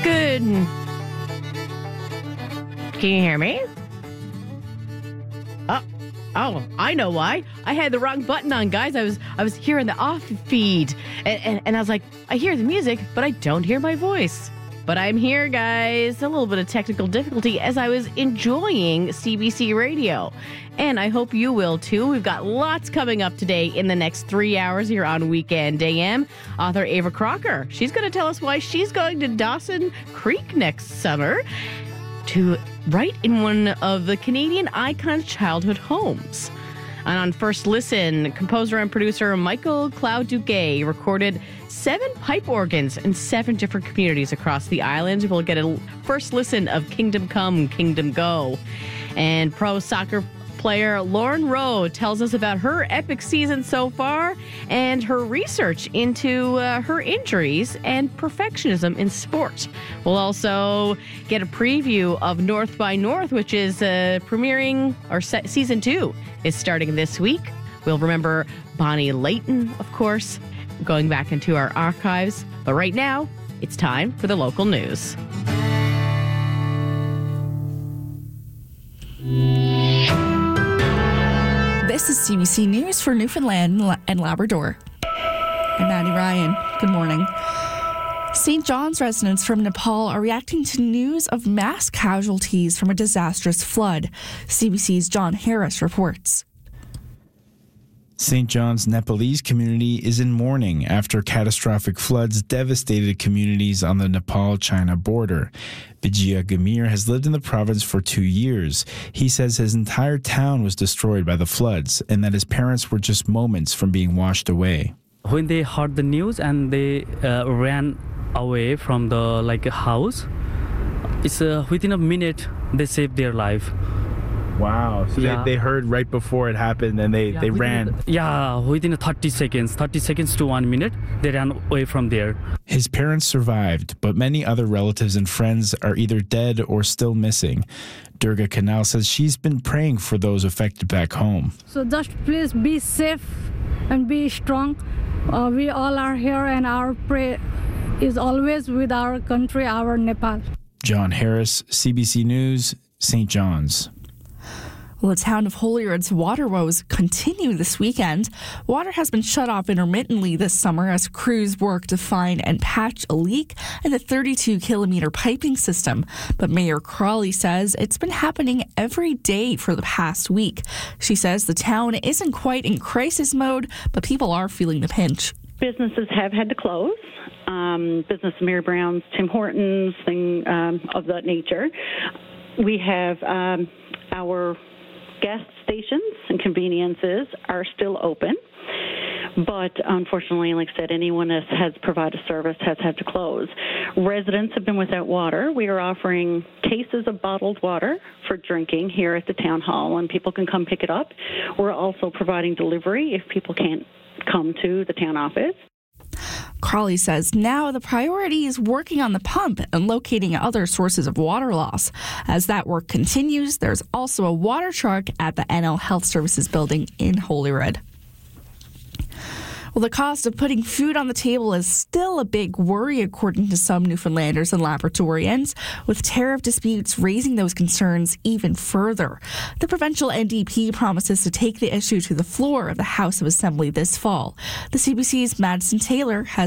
Good. Can you hear me? Oh, I know why. I had the wrong button on, guys. I was hearing the off feed, and I was like, I hear the music, but I don't hear my voice. But I'm here, guys. A little bit of technical difficulty as I was enjoying CBC Radio. And I hope you will, too. We've got lots coming up today in the next 3 hours here on Weekend AM. Author Ava Crocker, she's going to tell us why she's going to Dawson Creek next summer to write in one of the Canadian icon's childhood homes. And on First Listen, composer and producer Michael Cloud-Duguay recorded 7 pipe organs in 7 different communities across the island. We'll get a first listen of Kingdom Come, Kingdom Go. And pro soccer player Lauren Rowe tells us about her epic season so far and her research into her injuries and perfectionism in sport. We'll also get a preview of North by North, which is premiering, or season 2 is starting this week. We'll remember Bonnie Layton, of course, going back into our archives. But right now, it's time for the local news. This is CBC News for Newfoundland and Labrador. I'm Maddie Ryan. Good morning. St. John's residents from Nepal are reacting to news of mass casualties from a disastrous flood. CBC's John Harris reports. St. John's Nepalese community is in mourning after catastrophic floods devastated communities on the Nepal-China border. Vijaya Gamir has lived in the province for 2 years. He says his entire town was destroyed by the floods and that his parents were just moments from being washed away. When they heard the news and they ran away from the house, it's within a minute they saved their life. Wow. So they heard right before it happened and they ran. Within 30 seconds to 1 minute, they ran away from there. His parents survived, but many other relatives and friends are either dead or still missing. Durga Kanal says she's been praying for those affected back home. So just please be safe and be strong. We all are here and our prayer is always with our country, our Nepal. John Harris, CBC News, St. John's. Well, the town of Holyrood's water woes continue this weekend. Water has been shut off intermittently this summer as crews work to find and patch a leak in the 32-kilometer piping system. But Mayor Crawley says it's been happening every day for the past week. She says the town isn't quite in crisis mode, but people are feeling the pinch. Businesses have had to close. Business Mary Brown's, Tim Hortons, thing of that nature. We have our gas stations and conveniences are still open, but unfortunately, like I said, anyone that has provided service has had to close. Residents have been without water. We are offering cases of bottled water for drinking here at the town hall, and people can come pick it up. We're also providing delivery if people can't come to the town office. Crawley says now the priority is working on the pump and locating other sources of water loss. As that work continues, there's also a water truck at the NL Health Services building in Holyrood. Well, the cost of putting food on the table is still a big worry, according to some Newfoundlanders and Labradorians, with tariff disputes raising those concerns even further. The provincial NDP promises to take the issue to the floor of the House of Assembly this fall. The CBC's Madison Taylor has